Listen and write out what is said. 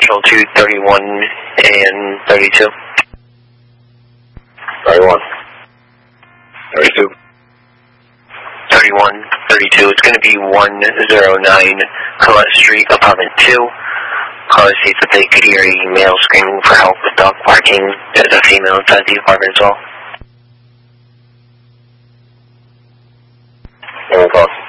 Marshall 231 and 32. 31. 32. 31, 32. It's going to be 109 Colette Street, apartment 2. Caller states that they could hear a male screaming for help with dog barking. There's a female inside the apartment as well. Roll call.